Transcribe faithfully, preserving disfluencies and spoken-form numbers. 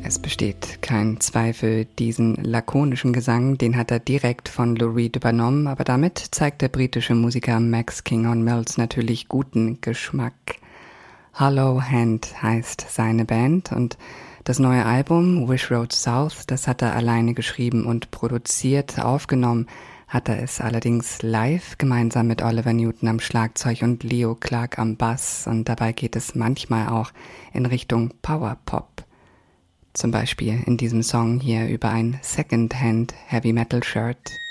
Es besteht kein Zweifel, diesen lakonischen Gesang, den hat er direkt von Lou Reed übernommen, aber damit zeigt der britische Musiker Max King on Mills natürlich guten Geschmack. Hollow Hand heißt seine Band und das neue Album Wish Road South, das hat er alleine geschrieben und produziert. Aufgenommen hat er es allerdings live, gemeinsam mit Oliver Newton am Schlagzeug und Leo Clark am Bass, und dabei geht es manchmal auch in Richtung Powerpop. Zum Beispiel in diesem Song hier über ein Second-Hand Heavy Metal Shirt.